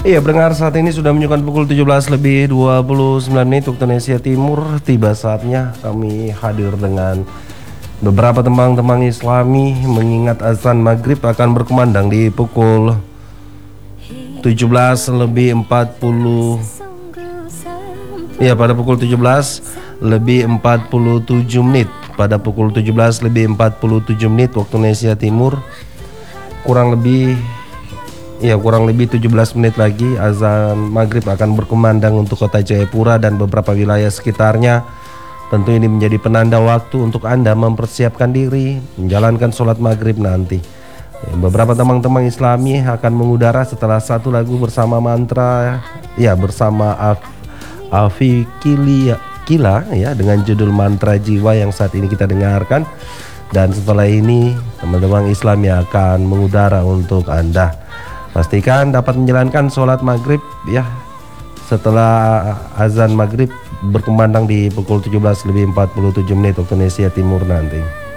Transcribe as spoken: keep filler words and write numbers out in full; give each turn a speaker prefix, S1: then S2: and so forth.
S1: Iya, pendengar, saat ini sudah menunjukkan pukul tujuh belas lebih dua puluh sembilan menit waktu Indonesia Timur. Tiba saatnya kami hadir dengan beberapa tembang-tembang Islami mengingat azan maghrib akan berkumandang di pukul tujuh belas lebih empat puluh. Iya, pada pukul tujuh belas lebih empat puluh tujuh menit. Pada pukul tujuh belas lebih empat puluh tujuh menit waktu Indonesia Timur. Kurang lebih Ya kurang lebih tujuh belas menit lagi azan maghrib akan berkumandang untuk kota Jayapura dan beberapa wilayah sekitarnya. Tentu ini menjadi penanda waktu untuk Anda mempersiapkan diri menjalankan sholat maghrib nanti. Ya, beberapa teman-teman Islami akan mengudara setelah satu lagu bersama mantra ya bersama Af Afi Kila, Kila ya dengan judul Mantra Jiwa yang saat ini kita dengarkan. Dan setelah ini teman-teman Islami akan mengudara untuk Anda. Pastikan dapat menjalankan sholat maghrib ya setelah azan maghrib berkumandang di pukul tujuh belas lebih empat puluh tujuh menit waktu Indonesia Timur nanti.